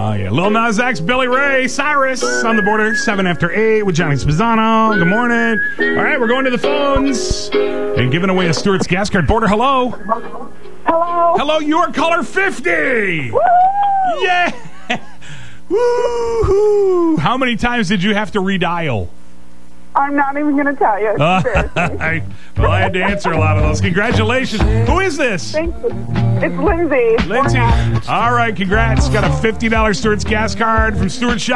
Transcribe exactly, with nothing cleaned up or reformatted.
Oh, yeah. Lil Nas X, Billy Ray, Cyrus on the border, seven after eight with Johnny Spazzano. Good morning. All right, we're going to the phones and giving away a Stewart's gas card. Border, hello. Hello. Hello, you're caller fifty. Woo! Yeah. Woo-hoo. How many times did you have to redial? I'm not even going to tell you. It's Uh, embarrassing. I, well, I had to answer a lot of those. Congratulations. Who is this? Thank you. It's Lindsay. Lindsay. All right, congrats. Got a fifty dollars Stewart's gas card from Stewart Shop.